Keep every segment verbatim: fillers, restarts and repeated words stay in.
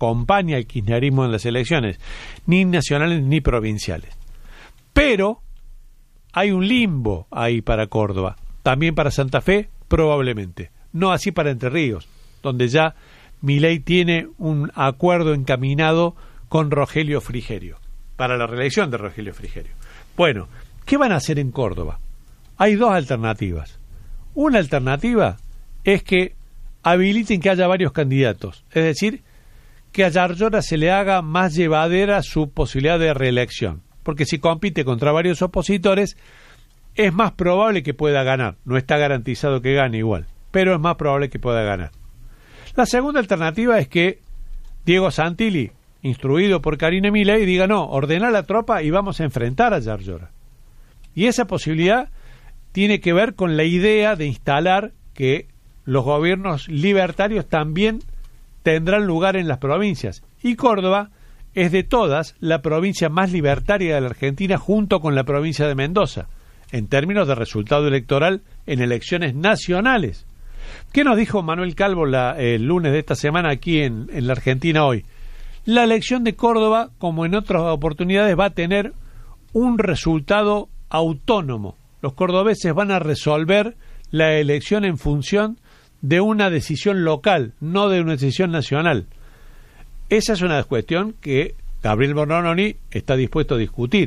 acompaña al kirchnerismo en las elecciones, ni nacionales ni provinciales. Pero hay un limbo ahí para Córdoba, también para Santa Fe, probablemente. No así para Entre Ríos, donde ya Milei tiene un acuerdo encaminado con Rogelio Frigerio, para la reelección de Rogelio Frigerio. Bueno, ¿qué van a hacer en Córdoba? Hay dos alternativas. Una alternativa es que habiliten que haya varios candidatos, es decir, que a Yarlora se le haga más llevadera su posibilidad de reelección, porque si compite contra varios opositores, es más probable que pueda ganar. No está garantizado que gane igual, pero es más probable que pueda ganar. La segunda alternativa es que Diego Santilli, instruido por Karine Milei, diga no, ordena la tropa y vamos a enfrentar a Yarlora. Y esa posibilidad tiene que ver con la idea de instalar que los gobiernos libertarios también tendrán lugar en las provincias. Y Córdoba es de todas la provincia más libertaria de la Argentina, junto con la provincia de Mendoza, en términos de resultado electoral en elecciones nacionales. ¿Qué nos dijo Manuel Calvo la, el lunes de esta semana aquí en, en la Argentina Hoy? La elección de Córdoba, como en otras oportunidades, va a tener un resultado autónomo. Los cordobeses van a resolver la elección en función de una decisión local, no de una decisión nacional. Esa es una cuestión que Gabriel Bornoni está dispuesto a discutir.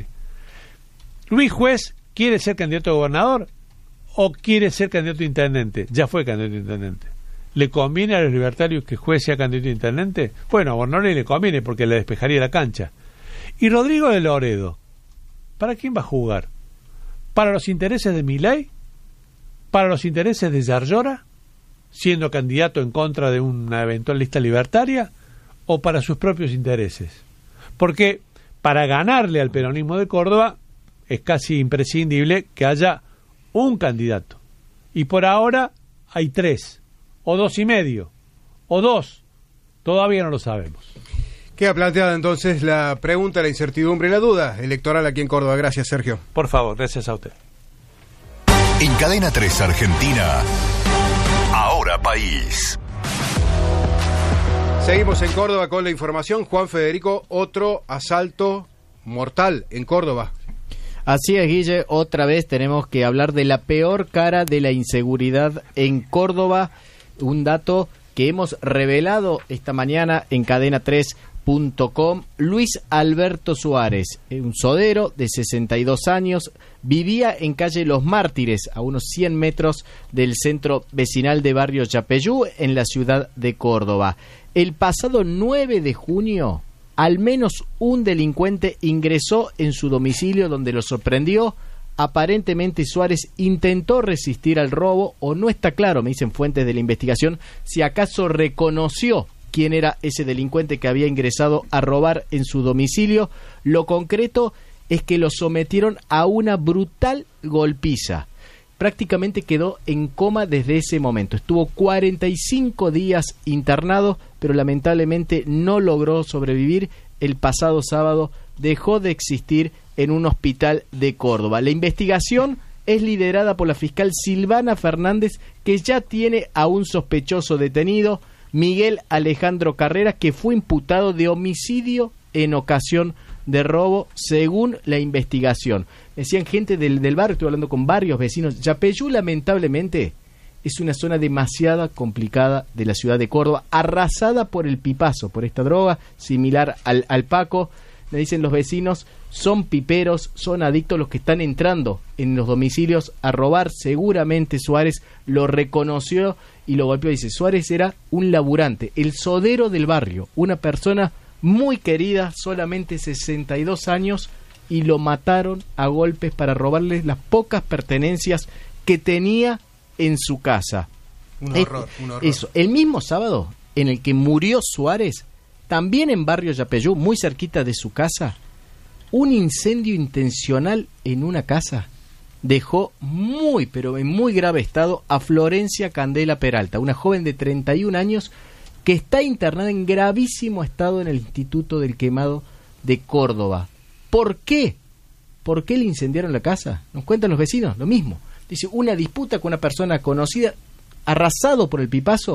Luis Juez quiere ser candidato a gobernador o quiere ser candidato a intendente. Ya fue candidato a intendente. ¿Le conviene a los libertarios que Juez sea candidato a intendente? Bueno, a Bornoni le conviene porque le despejaría la cancha. ¿Y Rodrigo de Loredo? ¿Para quién va a jugar? ¿Para los intereses de Milei? ¿Para los intereses de Yarlora, siendo candidato en contra de una eventual lista libertaria? ¿O para sus propios intereses? Porque para ganarle al peronismo de Córdoba es casi imprescindible que haya un candidato. Y por ahora hay tres, o dos y medio, o dos. Todavía no lo sabemos. Queda planteada entonces la pregunta, la incertidumbre y la duda electoral aquí en Córdoba. Gracias, Sergio. Por favor, gracias a usted. En Cadena tres Argentina, Ahora País. Seguimos en Córdoba con la información. Juan Federico, otro asalto mortal en Córdoba. Así es, Guille, otra vez tenemos que hablar de la peor cara de la inseguridad en Córdoba, un dato que hemos revelado esta mañana en cadena tres punto com. Luis Alberto Suárez, un sodero de sesenta y dos años, vivía en calle Los Mártires, a unos cien metros del centro vecinal de barrio Yapeyú, en la ciudad de Córdoba. El pasado nueve de junio, al menos un delincuente ingresó en su domicilio, donde lo sorprendió. Aparentemente Suárez intentó resistir al robo, o no está claro, me dicen fuentes de la investigación, si acaso reconoció quién era ese delincuente que había ingresado a robar en su domicilio. Lo concreto es que lo sometieron a una brutal golpiza. Prácticamente quedó en coma desde ese momento. Estuvo cuarenta y cinco días internado, pero lamentablemente no logró sobrevivir. El pasado sábado dejó de existir en un hospital de Córdoba. La investigación es liderada por la fiscal Silvana Fernández, que ya tiene a un sospechoso detenido, Miguel Alejandro Carrera, que fue imputado de homicidio en ocasión de robo, según la investigación. Decían gente del, del barrio, estuve hablando con varios vecinos. Yapeyú, lamentablemente, es una zona demasiado complicada de la ciudad de Córdoba, arrasada por el pipazo, por esta droga, similar al, al Paco. Le dicen los vecinos, son piperos, son adictos los que están entrando en los domicilios a robar. Seguramente Suárez lo reconoció y lo golpeó. Dice, Suárez era un laburante, el sodero del barrio, una persona muy querida, solamente sesenta y dos años, y lo mataron a golpes para robarle las pocas pertenencias que tenía en su casa. Un horror, es, un horror. Eso, el mismo sábado en el que murió Suárez, también en barrio Yapeyú, muy cerquita de su casa, un incendio intencional en una casa dejó muy, pero en muy grave estado a Florencia Candela Peralta, una joven de treinta y un años que está internada en gravísimo estado en el Instituto del Quemado de Córdoba. ¿Por qué? ¿Por qué le incendiaron la casa? Nos cuentan los vecinos, lo mismo. Dice, una disputa con una persona conocida, arrasado por el pipazo,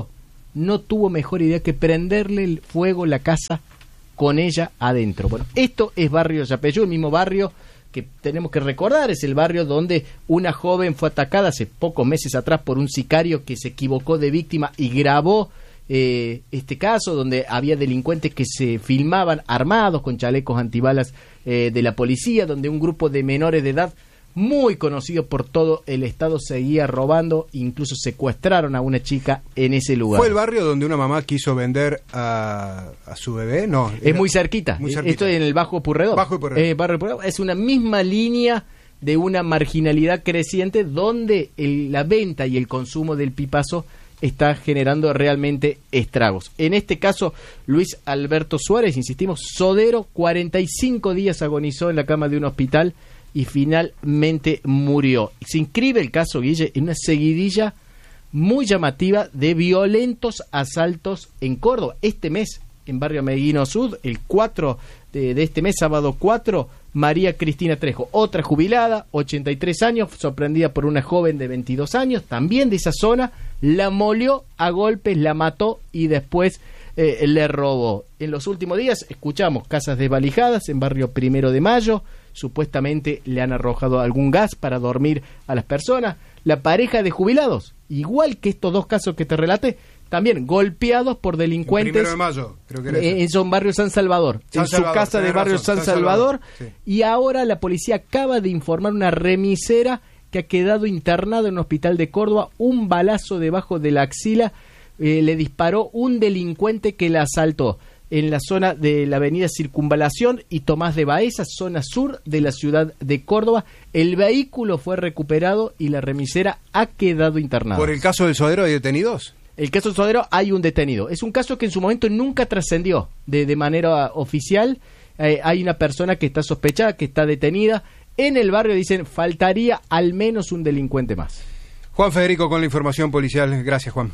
no tuvo mejor idea que prenderle el fuego a la casa con ella adentro. Bueno, esto es barrio Yapeyú, el mismo barrio que tenemos que recordar, es el barrio donde una joven fue atacada hace pocos meses atrás por un sicario que se equivocó de víctima y grabó eh, este caso, donde había delincuentes que se filmaban armados con chalecos antibalas eh, de la policía, donde un grupo de menores de edad muy conocido por todo el estado seguía robando, incluso secuestraron a una chica en ese lugar. ¿Fue el barrio donde una mamá quiso vender a, a su bebé? No. Es muy cerquita. muy cerquita. Esto es en el Bajo Purredón. Bajo Purredón. Eh, Barrio Purredón. Es una misma línea de una marginalidad creciente donde el, la venta y el consumo del pipazo está generando realmente estragos. En este caso, Luis Alberto Suárez, insistimos, sodero, cuarenta y cinco días agonizó en la cama de un hospital y finalmente murió. Se inscribe el caso, Guille, en una seguidilla muy llamativa de violentos asaltos en Córdoba. Este mes, en Barrio Meguino Sur, el cuatro de, de este mes, sábado cuatro, María Cristina Trejo, otra jubilada, ochenta y tres años, sorprendida por una joven de veintidós años, también de esa zona, la molió a golpes, la mató y después eh, le robó. En los últimos días escuchamos casas desvalijadas en Barrio Primero de Mayo, supuestamente le han arrojado algún gas para dormir a las personas. La pareja de jubilados, igual que estos dos casos que te relaté, también golpeados por delincuentes. Primero de Mayo, creo que era en Son Barrio San Salvador, San en su Salvador, casa de Barrio razón, San, San Salvador, Salvador sí. Y ahora la policía acaba de informar una remisera que ha quedado internada en un hospital de Córdoba, un balazo debajo de la axila, eh, le disparó un delincuente que la asaltó en la zona de la avenida Circunvalación y Tomás de Baeza, zona sur de la ciudad de Córdoba. El vehículo fue recuperado y la remisera ha quedado internada. ¿Por el caso del sodero hay detenidos? El caso del sodero hay un detenido. Es un caso que en su momento nunca trascendió de, de manera oficial. Eh, hay una persona que está sospechada, que está detenida. En el barrio dicen, faltaría al menos un delincuente más. Juan Federico con la información policial. Gracias, Juan.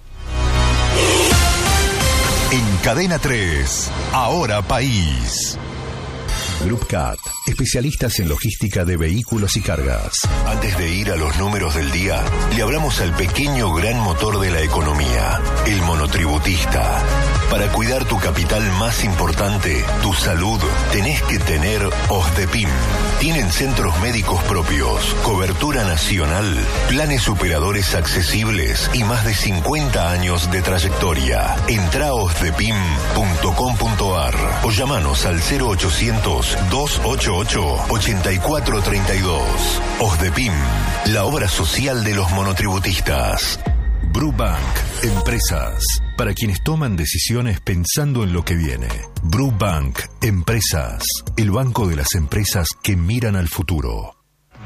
En Cadena tres, Ahora País. Group Cat, especialistas en logística de vehículos y cargas. Antes de ir a los números del día, le hablamos al pequeño gran motor de la economía, el monotributista. Para cuidar tu capital más importante, tu salud, tenés que tener OSDEPIM. Tienen centros médicos propios, cobertura nacional, planes superadores accesibles y más de cincuenta años de trayectoria. Entrá a osdepim punto com punto ar o llamanos al cero ochocientos, dos ochenta y ocho, ochenta y cuatro treinta y dos. OSDEPIM, la obra social de los monotributistas. Brubank, empresas, para quienes toman decisiones pensando en lo que viene. Brubank, empresas, el banco de las empresas que miran al futuro.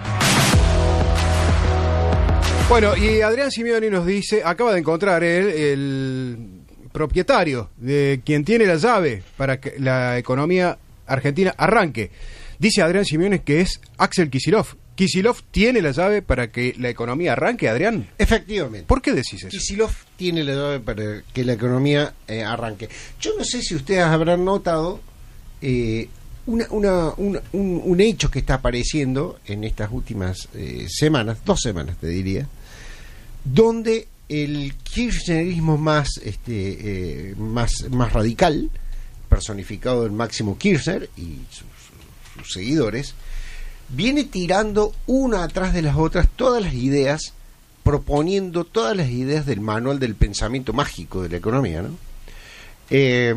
Bueno, y Adrián Simeoni nos dice, acaba de encontrar él, el propietario de quien tiene la llave para que la economía argentina arranque. Dice Adrián Simeoni que es Axel Kicillof. ¿Kicillof tiene la llave para que la economía arranque, Adrián? Efectivamente. ¿Por qué decís eso? Kicillof tiene la llave para que la economía eh, arranque. Yo no sé si ustedes habrán notado eh, una, una, una, un, un hecho que está apareciendo en estas últimas eh, semanas, dos semanas te diría, donde el kirchnerismo más, este, eh, más, más radical, personificado en Máximo Kirchner y sus, sus seguidores, viene tirando una atrás de las otras todas las ideas, proponiendo todas las ideas del manual del pensamiento mágico de la economía, ¿no? Eh,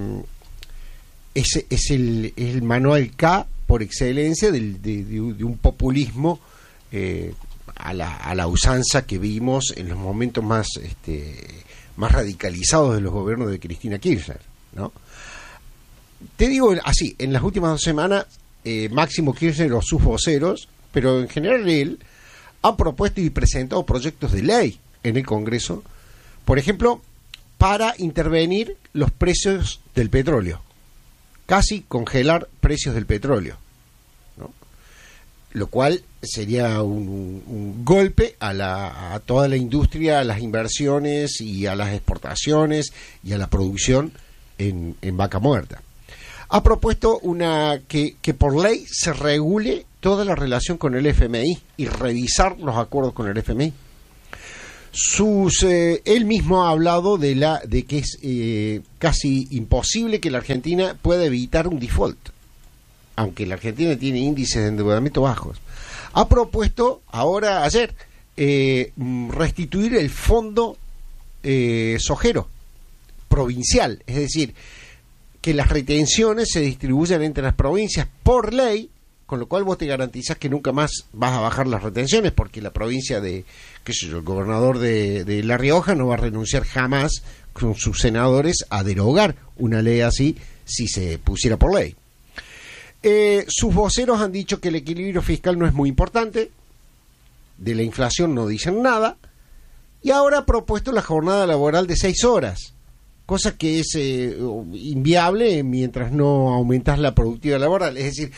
ese es el, el manual K por excelencia del, de, de, de un populismo eh, a, la, a la usanza que vimos en los momentos más, este, más radicalizados de los gobiernos de Cristina Kirchner, ¿no? Te digo así, en las últimas dos semanas Eh, Máximo Kirchner o sus voceros, pero en general él, han propuesto y presentado proyectos de ley en el Congreso, por ejemplo, para intervenir los precios del petróleo, casi congelar precios del petróleo, ¿no? Lo cual sería un, un, un golpe a, la, a toda la industria, a las inversiones y a las exportaciones y a la producción en, en vaca muerta. Ha propuesto una que, que por ley se regule toda la relación con el F M I y revisar los acuerdos con el F M I. sus eh, él mismo ha hablado de la de que es eh, casi imposible que la Argentina pueda evitar un default, aunque la Argentina tiene índices de endeudamiento bajos. Ha propuesto ahora ayer eh, restituir el fondo eh, sojero provincial, es decir, que las retenciones se distribuyan entre las provincias por ley, con lo cual vos te garantizás que nunca más vas a bajar las retenciones, porque la provincia de, qué sé yo, el gobernador de, de La Rioja no va a renunciar jamás con sus senadores a derogar una ley así si se pusiera por ley. Eh, sus voceros han dicho que el equilibrio fiscal no es muy importante, de la inflación no dicen nada, y ahora ha propuesto la jornada laboral de seis horas, cosa que es eh, inviable mientras no aumentas la productividad laboral, es decir,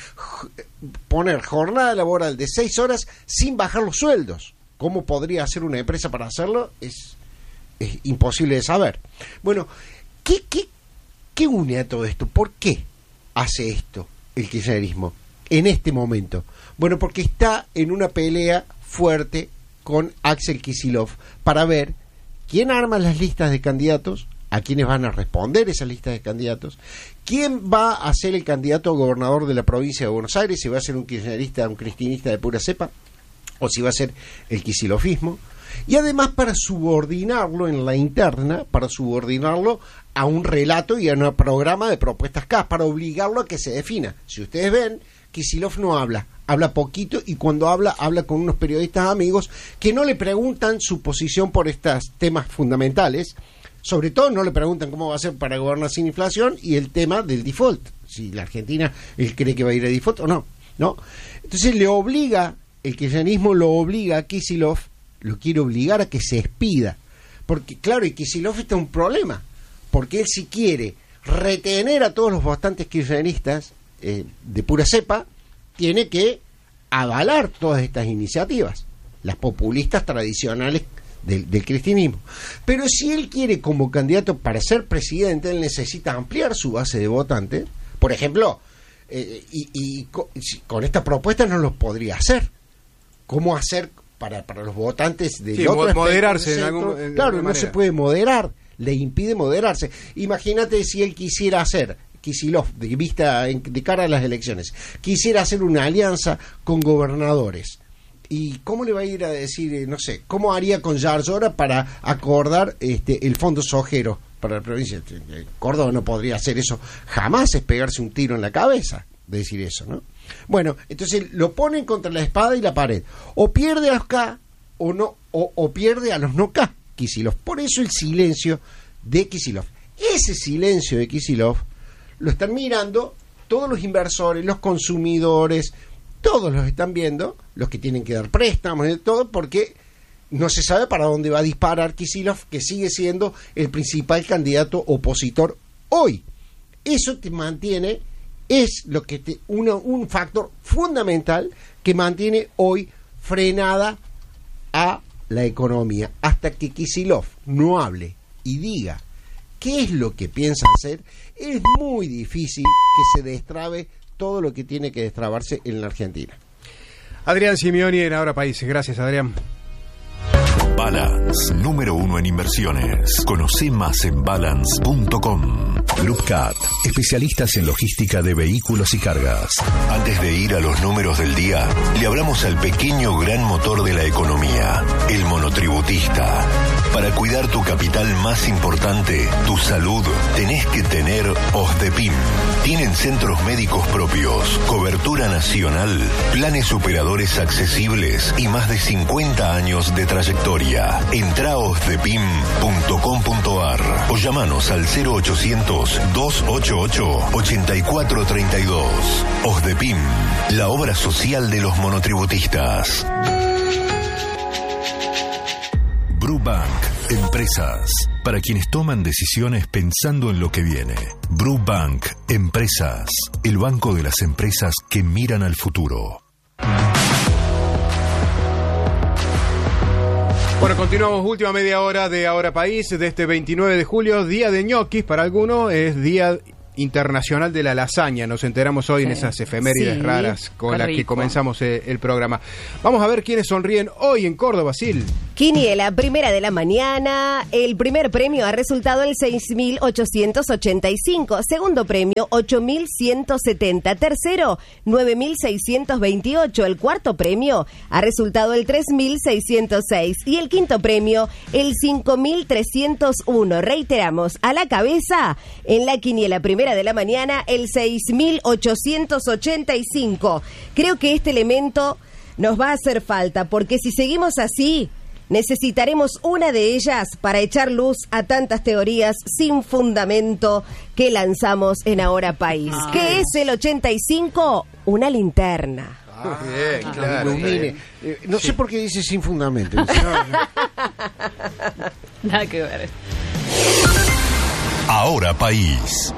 poner jornada laboral de seis horas sin bajar los sueldos. ¿Cómo podría hacer una empresa para hacerlo? Es, es imposible de saber. Bueno, ¿qué, qué, qué une a todo esto? ¿Por qué hace esto el kirchnerismo en este momento? Bueno, porque está en una pelea fuerte con Axel Kicillof para ver quién arma las listas de candidatos, a quiénes van a responder esas listas de candidatos, quién va a ser el candidato a gobernador de la provincia de Buenos Aires, si va a ser un kirchnerista, un cristinista de pura cepa, o si va a ser el kicilofismo, y además para subordinarlo en la interna, para subordinarlo a un relato y a un programa de propuestas K, para obligarlo a que se defina. Si ustedes ven, Kicillof no habla, habla poquito, y cuando habla, habla con unos periodistas amigos que no le preguntan su posición por estos temas fundamentales. Sobre todo no le preguntan cómo va a ser para gobernar sin inflación y el tema del default, si la Argentina él cree que va a ir a default o no, ¿no? Entonces le obliga, el kirchnerismo lo obliga a Kicillof, lo quiere obligar a que se expida, porque claro, y Kicillof está un problema, porque él si quiere retener a todos los votantes kirchneristas eh, de pura cepa, tiene que avalar todas estas iniciativas, las populistas tradicionales Del, del cristianismo. Pero si él quiere como candidato para ser presidente, él necesita ampliar su base de votantes, por ejemplo, eh, y, y con, con esta propuesta no lo podría hacer. ¿Cómo hacer para, para los votantes de sí, otro moderarse en algún, en claro, no manera. Se puede moderar, le impide moderarse. Imagínate si él quisiera hacer, Kicillof, de vista en, de cara a las elecciones, quisiera hacer una alianza con gobernadores. ¿Y cómo le va a ir a decir, no sé, cómo haría con Yarlora para acordar este, el fondo sojero para la provincia? Córdoba no podría hacer eso jamás, es pegarse un tiro en la cabeza de decir eso, ¿no? Bueno, entonces lo ponen contra la espada y la pared. O pierde a los K o no, o, o pierde a los no K, Kicillof. Por eso el silencio de Kicillof. Ese silencio de Kicillof lo están mirando todos los inversores, los consumidores, todos los están viendo, los que tienen que dar préstamos y todo, porque no se sabe para dónde va a disparar Kicillof, que sigue siendo el principal candidato opositor hoy. Eso te mantiene, es lo que te, una, un factor fundamental que mantiene hoy frenada a la economía. Hasta que Kicillof no hable y diga qué es lo que piensa hacer, es muy difícil que se destrabe todo lo que tiene que destrabarse en la Argentina. Adrián Simeoni en Ahora País. Gracias, Adrián. Balance, número uno en inversiones. Conoce más en balance punto com. Group Cat, especialistas en logística de vehículos y cargas. Antes de ir a los números del día, le hablamos al pequeño gran motor de la economía, el monotributista. Para cuidar tu capital más importante, tu salud, tenés que tener OSDEPIM. Tienen centros médicos propios, cobertura nacional, planes operadores accesibles y más de cincuenta años de trayectoria. Entra a osdepim punto com punto ar o llamanos al cero ochocientos, dos ochenta y ocho, ochenta y cuatro treinta y dos. OSDEPIM, la obra social de los monotributistas. Brubank, empresas, para quienes toman decisiones pensando en lo que viene. Brubank, empresas, el banco de las empresas que miran al futuro. Bueno, continuamos, última media hora de Ahora País, de este veintinueve de julio, día de ñoquis para algunos, es día Internacional de la Lasaña. Nos enteramos hoy Sí. en esas efemérides Sí, raras con qué las que rico. comenzamos eh, el programa. Vamos a ver quiénes sonríen hoy en Córdoba, Sil. Quiniela, primera de la mañana. El primer premio ha resultado el seis mil ochocientos ochenta y cinco. Segundo premio, ocho mil ciento setenta. Tercero, nueve mil seiscientos veintiocho. El cuarto premio ha resultado el tres mil seiscientos seis. Y el quinto premio, el cinco mil trescientos uno. Reiteramos, a la cabeza, en la quiniela primera de la mañana, el seis mil ochocientos ochenta y cinco. Creo que este elemento nos va a hacer falta, porque si seguimos así, necesitaremos una de ellas para echar luz a tantas teorías sin fundamento que lanzamos en Ahora País. Ah. ¿Qué es el ochenta y cinco? Una linterna. Ah, bien, Que claro. nos ilumine. Eh, no sé por qué dice sin fundamento. Nada que ver. Ahora País.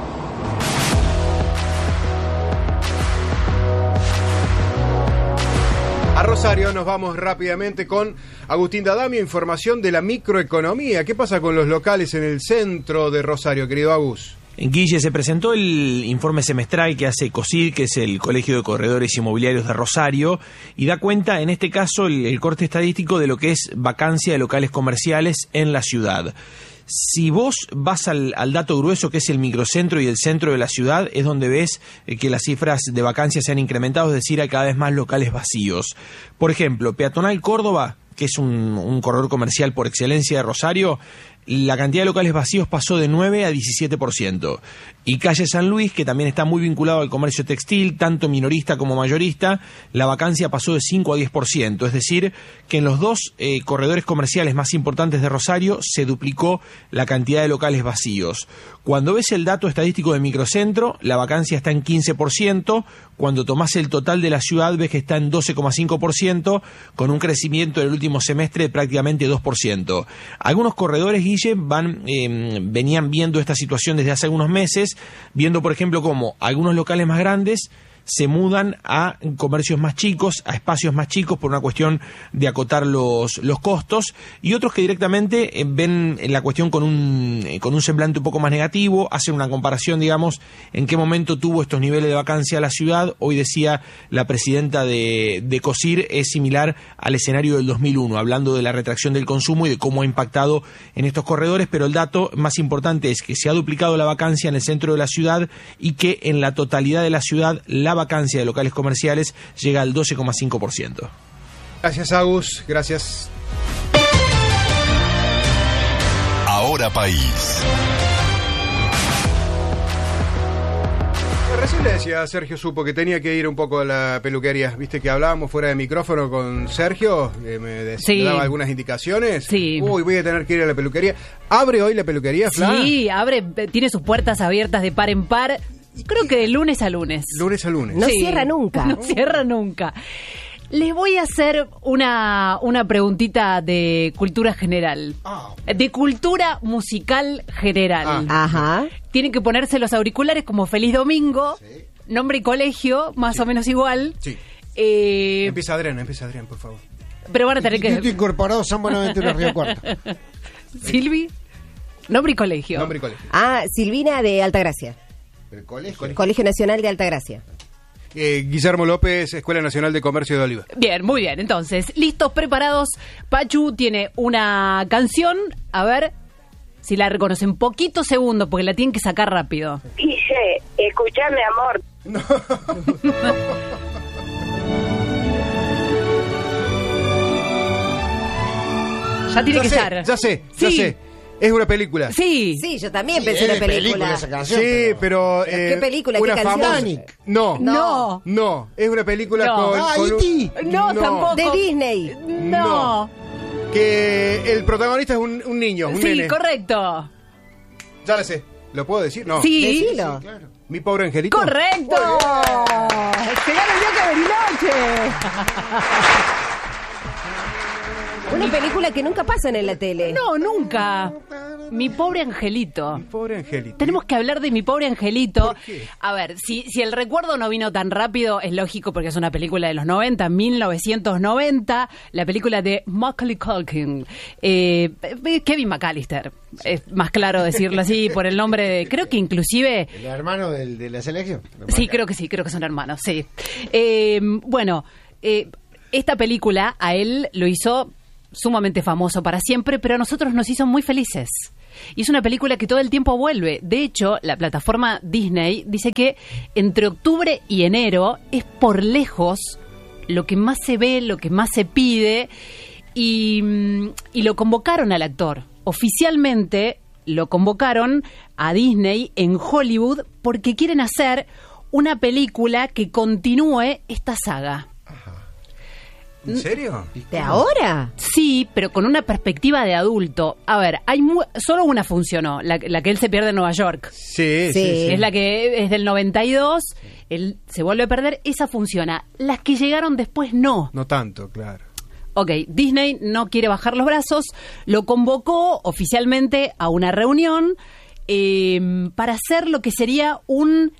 A Rosario nos vamos rápidamente con Agustín D'Adamio, información de la microeconomía. ¿Qué pasa con los locales en el centro de Rosario, querido Agus? En Guille, se presentó el informe semestral que hace COSIR, que es el Colegio de Corredores Inmobiliarios de Rosario, y da cuenta, en este caso, el, el corte estadístico de lo que es vacancia de locales comerciales en la ciudad. Si vos vas al, al dato grueso, que es el microcentro y el centro de la ciudad, es donde ves eh, que las cifras de vacancia se han incrementado, es decir, hay cada vez más locales vacíos. Por ejemplo, Peatonal Córdoba, que es un, un corredor comercial por excelencia de Rosario, la cantidad de locales vacíos pasó de nueve a diecisiete por ciento. Y Calle San Luis, que también está muy vinculado al comercio textil, tanto minorista como mayorista, la vacancia pasó de cinco a diez por ciento. Es decir, que en los dos eh, corredores comerciales más importantes de Rosario se duplicó la cantidad de locales vacíos. Cuando ves el dato estadístico de microcentro, la vacancia está en quince por ciento. Cuando tomás el total de la ciudad, ves que está en doce coma cinco por ciento, con un crecimiento del último semestre de prácticamente dos por ciento. Algunos corredores, Guille, van, eh, venían viendo esta situación desde hace algunos meses, viendo, por ejemplo, cómo algunos locales más grandes se mudan a comercios más chicos, a espacios más chicos por una cuestión de acotar los, los costos, y otros que directamente eh, ven la cuestión con un, eh, con un semblante un poco más negativo, hacen una comparación, digamos, en qué momento tuvo estos niveles de vacancia la ciudad. Hoy decía la presidenta de, de COSIR, es similar al escenario del dos mil uno, hablando de la retracción del consumo y de cómo ha impactado en estos corredores, pero el dato más importante es que se ha duplicado la vacancia en el centro de la ciudad y que en la totalidad de la ciudad la vacancia de locales comerciales llega al doce coma cinco por ciento. Gracias, Agus. Gracias. Ahora País. Recién le decía a Sergio Supo que tenía que ir un poco a la peluquería. Viste que hablábamos fuera de micrófono con Sergio, eh, me, decía, Sí. me daba algunas indicaciones. Sí. Uy, voy a tener que ir a la peluquería. ¿Abre hoy la peluquería, Fla? Sí, abre, tiene sus puertas abiertas de par en par. Creo que de lunes a lunes. Lunes a lunes. No Sí. cierra nunca. No cierra nunca. Les voy a hacer una, una preguntita de cultura general. Ah. De cultura musical general. Ah. Ajá. Tienen que ponerse los auriculares como Feliz Domingo, nombre y colegio, más o menos igual. Sí. Eh, Empieza Adrián, empieza Adrián, por favor. pero van a tener Instituto que... Incorporado San Buenaventura Río Cuarto. Silvi, nombre y colegio. Nombre y colegio. Ah, Silvina de Altagracia. El colegio. Colegio Nacional de Altagracia. Eh, Guillermo López, Escuela Nacional de Comercio de Oliva. Bien, muy bien. Entonces, listos, preparados. Pachu tiene una canción. A ver si la reconocen. Poquitos segundos, porque la tienen que sacar rápido. Dice, escúchame, amor. Ya tiene Ya que sé, estar. ya sé, ya Sí. sé. Es una película. Sí. Sí, yo también Sí, pensé en es la de película. película esa canción. Sí, pero... ¿Pero eh, qué película, qué una canción? famosa- Titanic. No, No. no, es una película No. con... Ah, con E un- T No, tampoco. De Disney. No. Que el protagonista es un, un niño, un Sí, nene. correcto. Ya la sé. ¿Lo puedo decir? No. Sí. Decilo. Mi pobre angelito. Correcto. Se gana el día que Bariloche. Una película que nunca pasan en la tele. No, nunca. Mi pobre angelito. Mi pobre angelito. Tenemos que hablar de Mi pobre angelito. ¿Por qué? A ver, si, si el recuerdo no vino tan rápido, es lógico porque es una película de los noventa, mil novecientos noventa, la película de Macaulay Culkin. Eh, Kevin McAllister. Es más claro decirlo así por el nombre de... Creo que inclusive... ¿El hermano del, de la selección? Sí, creo que sí, creo que son hermanos, sí. Eh, bueno, eh, esta película a él lo hizo sumamente famoso para siempre, pero a nosotros nos hizo muy felices. Y es una película que todo el tiempo vuelve. De hecho, la plataforma Disney dice que entre octubre y enero es por lejos lo que más se ve, lo que más se pide, y, y lo convocaron al actor. Oficialmente lo convocaron a Disney en Hollywood porque quieren hacer una película que continúe esta saga. ¿En serio? ¿De ahora? Sí, pero con una perspectiva de adulto. A ver, hay mu- solo una funcionó, la, la que él se pierde en Nueva York. Sí, sí, Sí. sí. Es la que es del noventa y dos, él se vuelve a perder, esa funciona. Las que llegaron después no. No tanto, claro. Ok, Disney no quiere bajar los brazos, lo convocó oficialmente a una reunión eh, para hacer lo que sería un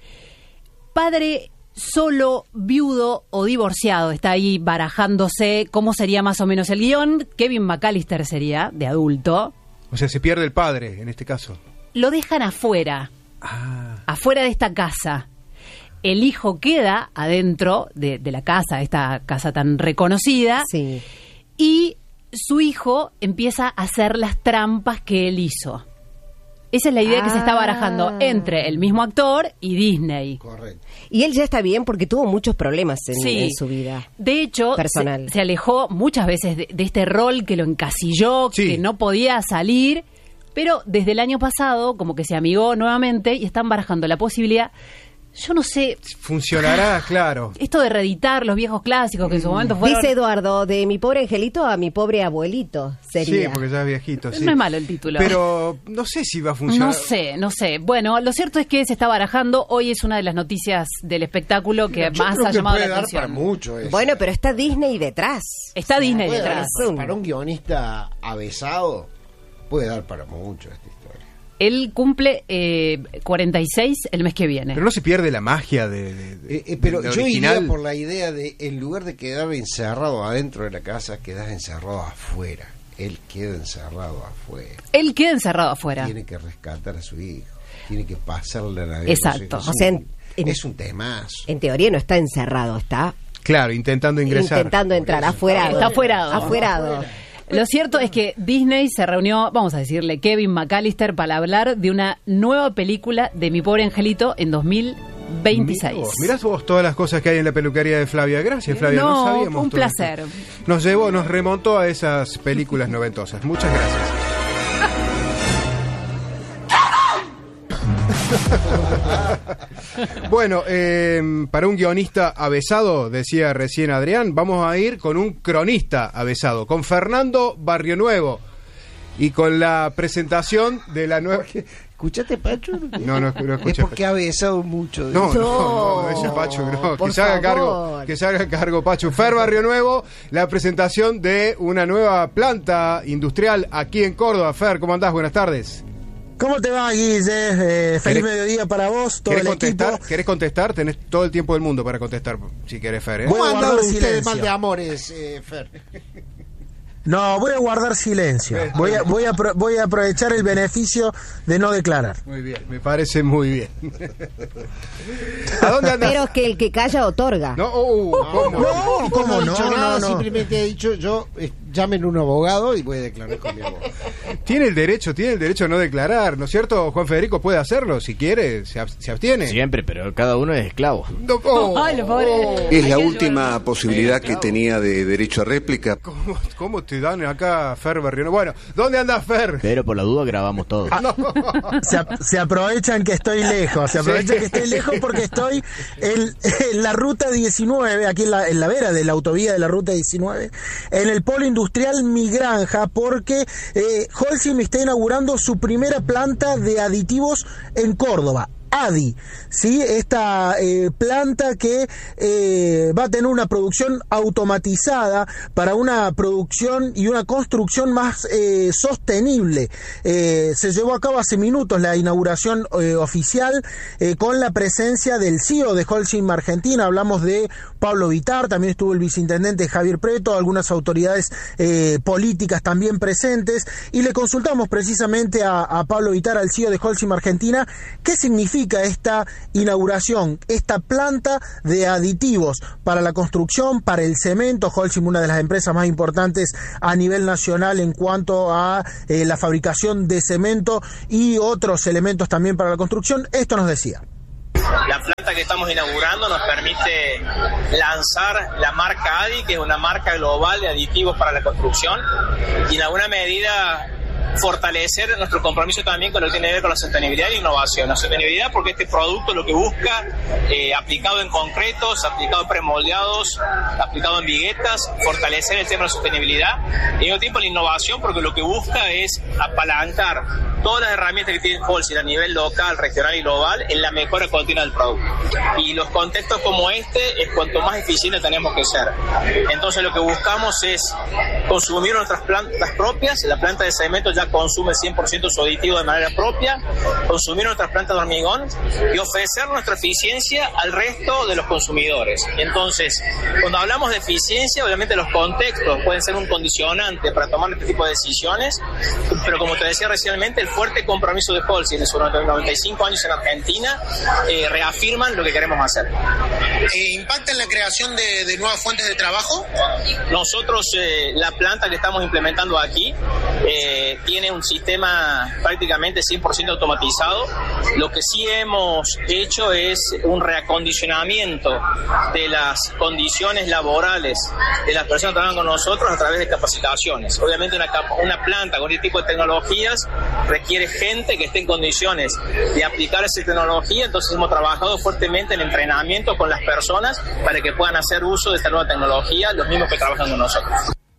padre solo, viudo o divorciado. Está ahí barajándose cómo sería más o menos el guión. Kevin McAllister sería, de adulto. O sea, se pierde el padre, en este caso. Lo dejan afuera, Ah, afuera de esta casa. El hijo queda adentro de, de la casa, esta casa tan reconocida. Sí. Y su hijo empieza a hacer las trampas que él hizo. Esa es la idea que se está barajando Ah. entre el mismo actor y Disney. Correcto. Y él ya está bien porque tuvo muchos problemas en, Sí. en su vida. De hecho, Personal. Se, se alejó muchas veces de, de este rol que lo encasilló, Sí. que no podía salir, pero desde el año pasado como que se amigó nuevamente y están barajando la posibilidad, yo no sé, funcionará, claro. esto de reeditar los viejos clásicos que en su momento fueron... Dice Eduardo, de mi pobre angelito a mi pobre abuelito sería. Sí, porque ya es viejito, sí. No es malo el título. Pero no sé si va a funcionar. No sé, no sé. Bueno, lo cierto es que se está barajando. Hoy es una de las noticias del espectáculo que Yo más creo ha que llamado puede la dar atención. para mucho eso. Bueno, pero está Disney detrás. Está Disney Puede dar detrás. para, para un guionista avesado, puede dar para mucho esta historia. Él cumple eh, cuarenta y seis el mes que viene. Pero no se pierde la magia de, de- de- Eh, eh, pero de yo original. iría por la idea de, en lugar de quedar encerrado adentro de la casa, quedas encerrado afuera. Él queda encerrado afuera. Él queda encerrado afuera. Tiene que rescatar a su hijo. Tiene que pasarle a la Exacto. Es O sea, un- en- en- es un temazo. En teoría no está encerrado, está Claro, intentando ingresar. intentando entrar, afuerado. Está afuerado. Afuerado. Lo cierto es que Disney se reunió, vamos a decirle, Kevin McAllister para hablar de una nueva película de Mi pobre angelito en dos mil veintiséis. Mirá vos, mirá vos todas las cosas que hay en la peluquería de Flavia. Gracias, Flavia. No, No, sabíamos un todo esto. placer. Nos llevó, nos remontó a esas películas noventosas. Muchas gracias. Bueno, eh, para un guionista avesado, decía recién Adrián, vamos a ir con un cronista avesado, con Fernando Barrionuevo y con la presentación de la nueva... ¿Escuchaste, Pacho? No, no, no Es escuché. porque ha besado mucho. de No, eso. no, no, no, ese Pacho, no, por que se haga favor. cargo, que se haga cargo Pacho. Fer Barrio Nuevo, la presentación de una nueva planta industrial aquí en Córdoba. Fer, ¿cómo andás? Buenas tardes. ¿Cómo te va, Guille? Eh, feliz ¿Querés- mediodía para vos, todo ¿Querés el equipo. contestar? ¿Querés contestar? Tenés todo el tiempo del mundo para contestar, si querés, Fer. ¿eh? Voy ¿Cómo a han guardar dado ustedes silencio. mal de amores, eh, Fer? No, voy a guardar silencio. Voy a, voy, a, pro- voy a aprovechar el beneficio de no declarar. Muy bien, me parece muy bien. ¿A dónde andás? Pero que el que calla otorga. No, uh, ¿cómo? No, ¿cómo no he no? dicho No, nada, no. simplemente he dicho yo, eh, llamen a un abogado y voy a declarar con mi abogado. Tiene el derecho, tiene el derecho a no declarar, ¿no es cierto? Juan Federico puede hacerlo, si quiere, se, ab- se abstiene. Siempre, pero cada uno es esclavo. No, oh, Ay, lo pobre. oh. Es la Hay que última ayudarlo. posibilidad que tenía de derecho a réplica. ¿Cómo, cómo te dan acá, Fer Barrio? Bueno, ¿dónde andás, Fer? Pero por la duda grabamos todo. Se, ap- se aprovechan que estoy lejos, se aprovechan que estoy lejos porque estoy en, en la ruta diecinueve, aquí en la, en la vera de la autovía de la ruta diecinueve, en el polo industrial Mi Granja, porque eh, Holcim está inaugurando su primera planta de aditivos en Córdoba. ADI, ¿sí? Esta eh, planta que eh, va a tener una producción automatizada para una producción y una construcción más eh, sostenible. Eh, se llevó a cabo hace minutos la inauguración eh, oficial eh, con la presencia del C E O de Holcim Argentina. Hablamos de Pablo Vittar, también estuvo el viceintendente Javier Preto, algunas autoridades eh, políticas también presentes, y le consultamos precisamente a, a Pablo Vittar, al C E O de Holcim Argentina, qué significa esta inauguración, esta planta de aditivos para la construcción, para el cemento. Holcim, una de las empresas más importantes a nivel nacional en cuanto a eh, la fabricación de cemento y otros elementos también para la construcción. Esto nos decía. La planta que estamos inaugurando nos permite lanzar la marca ADI, que es una marca global de aditivos para la construcción, y en alguna medida fortalecer nuestro compromiso también con lo que tiene que ver con la sostenibilidad e innovación. La sostenibilidad porque este producto lo que busca, eh, aplicado en concretos, aplicado en premoldeados, aplicado en viguetas, fortalecer el tema de la sostenibilidad, y al mismo tiempo la innovación porque lo que busca es apalancar todas las herramientas que tiene Holcim a nivel local, regional y global en la mejora continua del producto. Y los contextos como este es cuanto más eficiente tenemos que ser. Entonces lo que buscamos es consumir nuestras plantas propias. La planta de cemento ya consume cien por ciento su aditivo de manera propia, consumir nuestras plantas de hormigón y ofrecer nuestra eficiencia al resto de los consumidores. Entonces, cuando hablamos de eficiencia, obviamente los contextos pueden ser un condicionante para tomar este tipo de decisiones, pero como te decía recientemente, el fuerte compromiso de Holcim en sus noventa y cinco años en Argentina eh, reafirman lo que queremos hacer. Eh, ¿Impacta en la creación de, de nuevas fuentes de trabajo? Nosotros, eh, la planta que estamos implementando aquí, eh, tiene un sistema prácticamente cien por ciento automatizado. Lo que sí hemos hecho es un reacondicionamiento de las condiciones laborales de las personas que trabajan con nosotros a través de capacitaciones. Obviamente una, una planta con este tipo de tecnologías requiere gente que esté en condiciones de aplicar esa tecnología, entonces hemos trabajado fuertemente en entrenamiento con las personas para que puedan hacer uso de esta nueva tecnología, los mismos que trabajan con nosotros.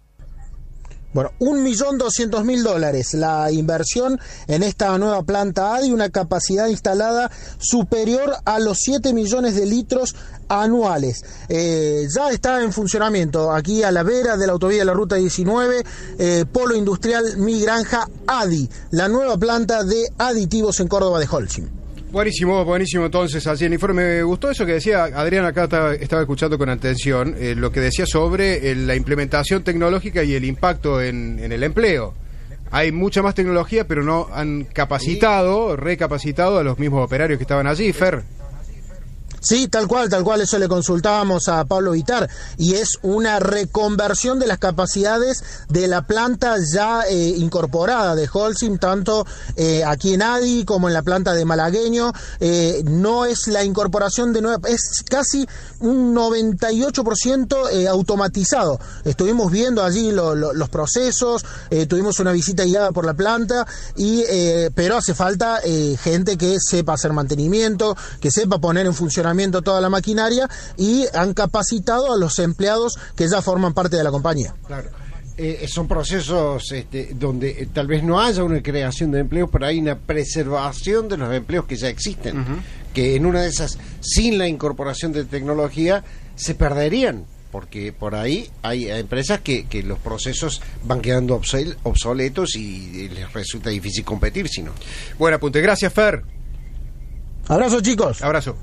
Bueno, un millón doscientos mil dólares la inversión en esta nueva planta ADI, una capacidad instalada superior a los siete millones de litros anuales. Eh, ya está en funcionamiento aquí a la vera de la autovía de la Ruta diecinueve, eh, Polo Industrial Mi Granja ADI, la nueva planta de aditivos en Córdoba de Holcim. Buenísimo, buenísimo entonces, así el informe. Me gustó eso que decía Adrián, acá estaba, estaba escuchando con atención, eh, lo que decía sobre eh, la implementación tecnológica y el impacto en, en el empleo. Hay mucha más tecnología, pero no han capacitado, recapacitado a los mismos operarios que estaban allí, Fer. Sí, tal cual, tal cual, eso le consultábamos a Pablo Vittar, y es una reconversión de las capacidades de la planta ya eh, incorporada de Holcim, tanto eh, aquí en ADI como en la planta de Malagueño. Eh, no es la incorporación de nueva, es casi un noventa y ocho por ciento eh, automatizado. Estuvimos viendo allí lo, lo, los procesos, eh, tuvimos una visita guiada por la planta, y eh, pero hace falta eh, gente que sepa hacer mantenimiento, que sepa poner en funcionamiento toda la maquinaria, y han capacitado a los empleados que ya forman parte de la compañía. Claro. Eh, son procesos este, donde eh, tal vez no haya una creación de empleos, pero hay una preservación de los empleos que ya existen, uh-huh. que en una de esas, sin la incorporación de tecnología, se perderían, porque por ahí hay empresas que, que los procesos van quedando obsol- obsoletos y les resulta difícil competir, si no. Buen apunte, gracias, Fer. Abrazo, chicos. Abrazo.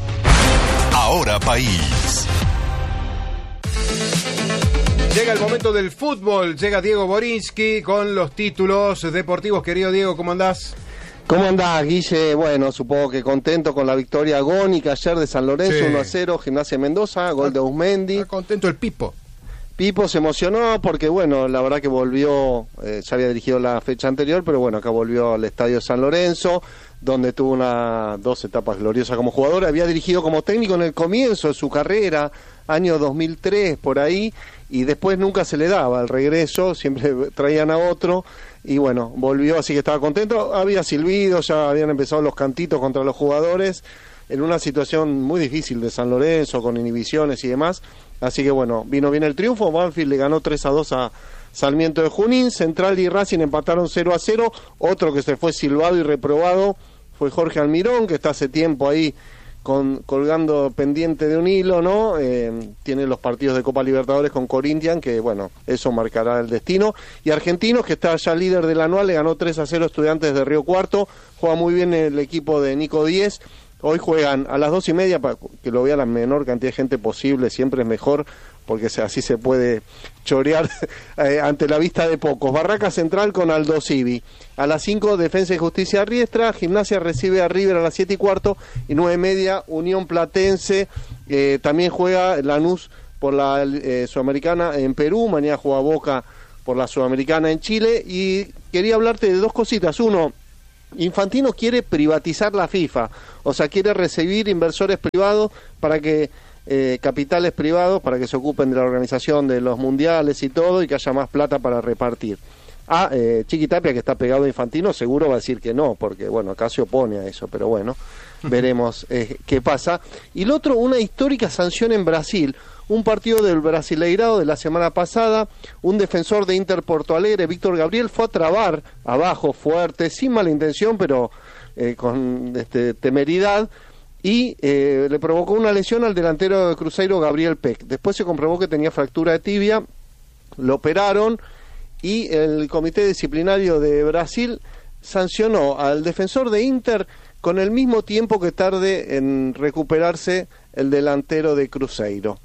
Ahora País. Llega el momento del fútbol, llega Diego Borinsky con los títulos deportivos. Querido Diego, ¿cómo andás? ¿Cómo andás, Guille? Bueno, supongo que contento con la victoria agónica ayer de San Lorenzo, sí. uno a cero, Gimnasia Mendoza, gol de Usmendi. Está contento el Pipo. Pipo se emocionó porque, bueno, la verdad que volvió, eh, ya había dirigido la fecha anterior, pero bueno, acá volvió al Estadio San Lorenzo, donde tuvo una dos etapas gloriosas como jugador. Había dirigido como técnico en el comienzo de su carrera, año dos mil tres, por ahí, y después nunca se le daba el regreso, siempre traían a otro, y bueno, volvió, así que estaba contento. Había silbido, ya habían empezado los cantitos contra los jugadores, en una situación muy difícil de San Lorenzo, con inhibiciones y demás. Así que bueno, vino bien el triunfo. Banfield le ganó tres a dos a Sarmiento de Junín. Central y Racing empataron cero a cero. Otro que se fue silbado y reprobado fue Jorge Almirón, que está hace tiempo ahí con, colgando pendiente de un hilo, ¿no? Eh, tiene los partidos de Copa Libertadores con Corinthians, que bueno, eso marcará el destino. Y Argentinos, que está ya líder del anual, le ganó tres a cero Estudiantes de Río Cuarto, juega muy bien el equipo de Nico Díez. Hoy juegan a las dos y media, para que lo vea la menor cantidad de gente posible, siempre es mejor, porque así se puede chorear eh, ante la vista de pocos. Barraca Central con Aldo Civi. A las cinco, Defensa y Justicia Riestra. Gimnasia recibe a River a las siete y cuarto. Y nueve y media, Unión Platense. Eh, también juega Lanús por la eh, Sudamericana en Perú. Mañana juega Boca por la Sudamericana en Chile. Y quería hablarte de dos cositas. Uno, Infantino quiere privatizar la FIFA. O sea, quiere recibir inversores privados para que... Eh, capitales privados para que se ocupen de la organización de los mundiales y todo, y que haya más plata para repartir. Ah, eh, Chiqui Tapia, que está pegado a Infantino, seguro va a decir que no, porque bueno, acá se opone a eso, pero bueno, veremos eh, qué pasa. Y lo otro, una histórica sanción en Brasil, un partido del Brasileirao de la semana pasada, un defensor de Inter Porto Alegre, Víctor Gabriel, fue a trabar abajo fuerte, sin mala intención, pero eh, con este, temeridad, y eh, le provocó una lesión al delantero de Cruzeiro, Gabriel Peck. Después se comprobó que tenía fractura de tibia, lo operaron, y el Comité Disciplinario de Brasil sancionó al defensor de Inter con el mismo tiempo que tarde en recuperarse el delantero de Cruzeiro.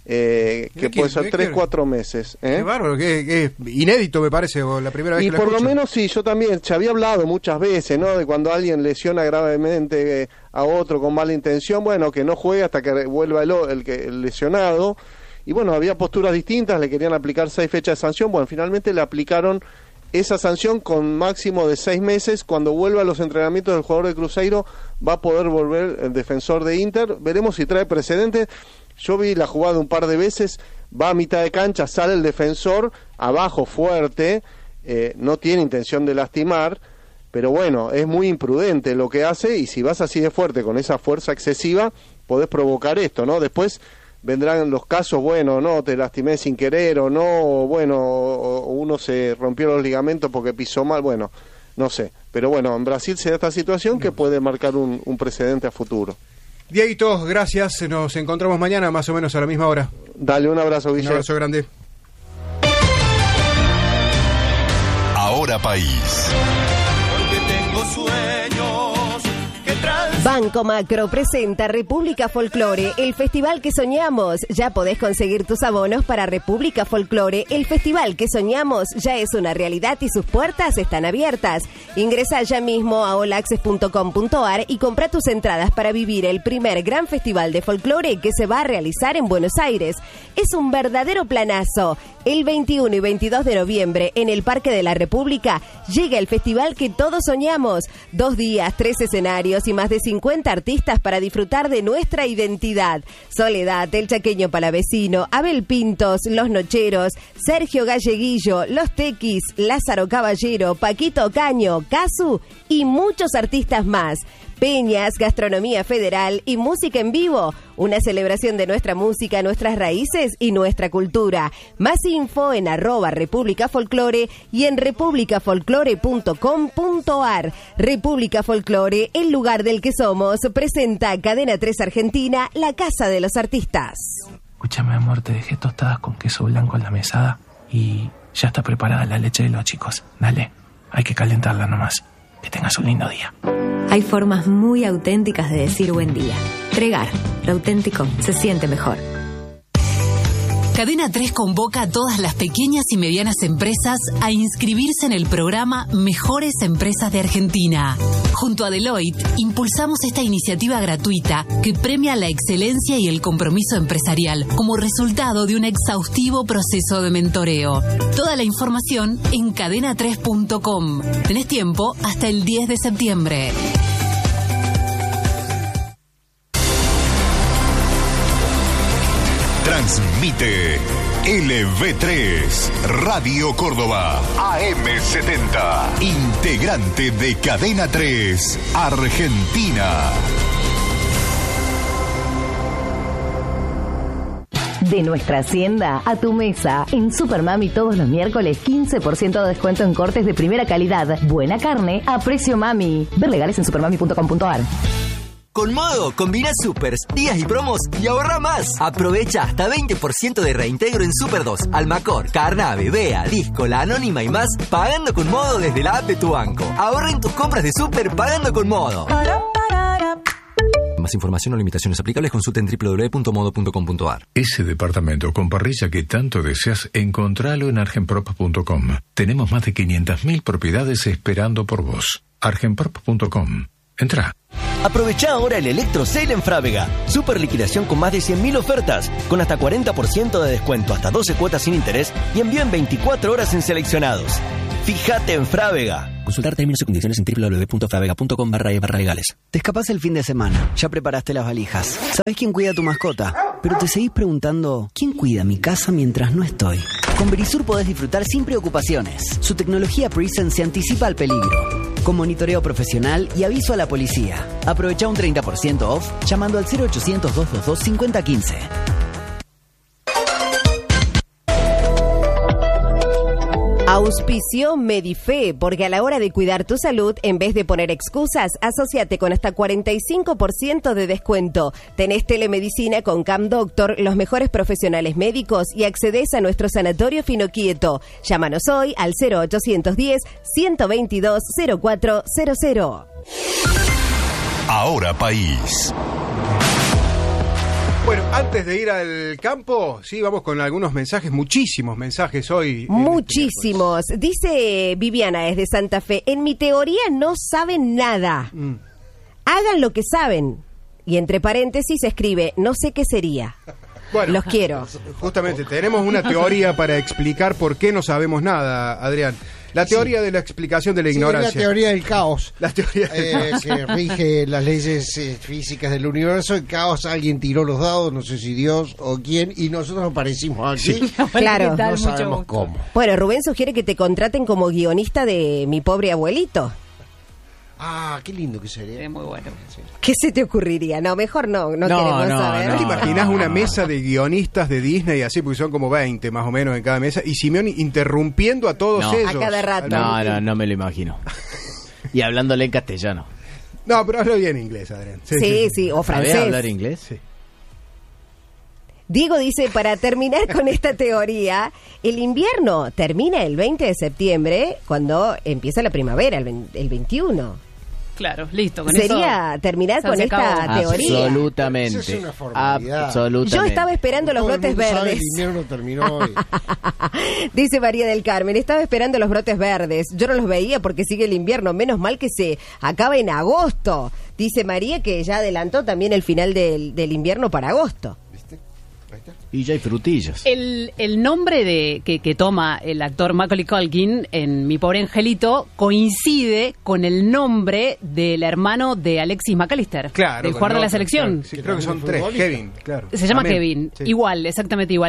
Eh, que puede ser tres, cuatro meses. ¿eh? Qué bárbaro, que, que inédito me parece, o la primera vez y que la por escucho. lo menos sí, yo también, se había hablado muchas veces, ¿no? De cuando alguien lesiona gravemente a otro con mala intención, bueno, que no juegue hasta que vuelva el, el, el lesionado. Y bueno, había posturas distintas, le querían aplicar seis fechas de sanción, bueno, finalmente le aplicaron esa sanción con máximo de seis meses. Cuando vuelva a los entrenamientos del jugador de Cruzeiro, va a poder volver el defensor de Inter. Veremos si trae precedentes. Yo vi la jugada un par de veces, va a mitad de cancha, sale el defensor, abajo fuerte, eh, no tiene intención de lastimar, pero bueno, es muy imprudente lo que hace, y si vas así de fuerte, con esa fuerza excesiva, podés provocar esto, ¿no? Después vendrán los casos, bueno, no, te lastimé sin querer, o no, o bueno, o, o uno se rompió los ligamentos porque pisó mal, bueno, no sé. Pero bueno, en Brasil se da esta situación que puede marcar un, un precedente a futuro. Dieguito, gracias. Nos encontramos mañana más o menos a la misma hora. Dale, un abrazo, Guille. Un abrazo grande. Ahora País. Porque tengo sueños que trans... Banco Macro presenta República Folklore, el festival que soñamos. Ya podés conseguir tus abonos para República Folklore. El festival que soñamos ya es una realidad y sus puertas están abiertas. Ingresa ya mismo a all access punto com punto a r y compra tus entradas para vivir el primer gran festival de folclore que se va a realizar en Buenos Aires. Es un verdadero planazo. El veintiuno y veintidós de noviembre en el Parque de la República llega el festival que todos soñamos. Dos días, tres escenarios y más de cincuenta artistas para disfrutar de nuestra identidad. Soledad, El Chaqueño Palavecino, Abel Pintos, Los Nocheros, Sergio Galleguillo, Los Tequis, Lázaro Caballero, Paquito Caño, Casu y muchos artistas más. Peñas, gastronomía federal y música en vivo. Una celebración de nuestra música, nuestras raíces y nuestra cultura. Más info en arroba República Folklore y en república folklore punto com punto a r. República Folklore, el lugar del que somos, presenta Cadena tres Argentina, la casa de los artistas. Escúchame, amor, te dejé tostadas con queso blanco en la mesada y ya está preparada la leche de los chicos. Dale, hay que calentarla nomás. Que tengas un lindo día. Hay formas muy auténticas de decir buen día. Tregar, lo auténtico se siente mejor. Cadena tres convoca a todas las pequeñas y medianas empresas a inscribirse en el programa Mejores Empresas de Argentina. Junto a Deloitte, impulsamos esta iniciativa gratuita que premia la excelencia y el compromiso empresarial como resultado de un exhaustivo proceso de mentoreo. Toda la información en cadena tres punto com. Tenés tiempo hasta el diez de septiembre. Transmite L V tres, Radio Córdoba, A M setenta, integrante de Cadena tres, Argentina. De nuestra hacienda a tu mesa. En Supermami todos los miércoles quince por ciento de descuento en cortes de primera calidad. Buena carne a precio mami. Ver legales en supermami punto com punto ar. Con Modo, combina supers, días y promos y ahorra más. Aprovecha hasta veinte por ciento de reintegro en Super dos, Almacor, Carnave, Bea, Disco, La Anónima y más, pagando con Modo desde la app de tu banco. Ahorra en tus compras de super pagando con Modo. Más información o limitaciones aplicables consulta en doble u doble u doble u punto modo punto com punto ar. Ese departamento con parrilla que tanto deseas, encontralo en argenprop punto com. Tenemos más de quinientas mil propiedades esperando por vos. argenprop punto com. Entra. Aprovecha ahora el Electro Sale en Frávega. Super liquidación con más de cien mil ofertas, con hasta cuarenta por ciento de descuento, hasta doce cuotas sin interés y envío en veinticuatro horas en seleccionados. Fíjate en Frávega. Consultar términos y condiciones en doble u doble u doble u punto fravega punto com barra e barra legales. Te escapás el fin de semana, ya preparaste las valijas. ¿Sabés quién cuida a tu mascota? Pero te seguís preguntando, ¿quién cuida mi casa mientras no estoy? Con Verisur podés disfrutar sin preocupaciones. Su tecnología Presence se anticipa al peligro, con monitoreo profesional y aviso a la policía. Aprovecha un treinta por ciento off llamando al cero ochocientos, doscientos veintidós, cincuenta quince. Auspicio Medife, porque a la hora de cuidar tu salud, en vez de poner excusas, asociate con hasta cuarenta y cinco por ciento de descuento. Tenés telemedicina con Cam Doctor, los mejores profesionales médicos y accedes a nuestro sanatorio Fino Quieto. Llámanos hoy al cero ochocientos diez, ciento veintidós, cero cuatro cero cero. Ahora País. Bueno, antes de ir al campo, sí, vamos con algunos mensajes, muchísimos mensajes hoy. Muchísimos. Este Dice Viviana desde Santa Fe, en mi teoría no saben nada. Mm. Hagan lo que saben. Y entre paréntesis escribe, no sé qué sería. Bueno, los quiero. Justamente, tenemos una teoría para explicar por qué no sabemos nada, Adrián. La teoría sí. de la explicación de la sí, ignorancia. La teoría del caos. La teoría del eh, caos. Que rige las leyes eh, físicas del universo. El caos, alguien tiró los dados, no sé si Dios o quién, y nosotros aparecimos aquí. Sí. Claro. No sabemos cómo. Bueno, Rubén sugiere que te contraten como guionista de Mi Pobre Abuelito. Ah, qué lindo que sería. Es muy bueno. ¿Qué se te ocurriría? No, mejor no, no, no queremos no, saber. ¿No te imaginas una mesa de guionistas de Disney así, porque son como veinte más o menos en cada mesa, y Simeón interrumpiendo a todos no. ellos? A cada rato. No, no, no me lo imagino. Y hablándole en castellano. No, pero hablo bien inglés, Adrián. Sí, sí, sí, sí. O francés. ¿Sabés hablar inglés? Sí. Diego dice, para terminar con esta teoría, el invierno termina el veinte de septiembre, cuando empieza la primavera, el, el veintiuno. Claro, listo. Con Sería eso, terminar con esta acabó. teoría. Absolutamente. Eso es una formalidad. Absolutamente. Yo estaba esperando los Todo el brotes mundo sabe, verdes. el invierno terminó hoy. Dice María del Carmen, estaba esperando los brotes verdes. Yo no los veía porque sigue el invierno. Menos mal que se acaba en agosto. Dice María que ya adelantó también el final del, del invierno para agosto. Y ya hay frutillas. El, el nombre de que, que toma el actor Macaulay Culkin en Mi Pobre Angelito coincide con el nombre del hermano de Alexis McAllister, claro, del jugador de la selección. Claro, sí, creo que son tres, Kevin, claro. Se llama Amén. Kevin, Sí. igual, exactamente igual.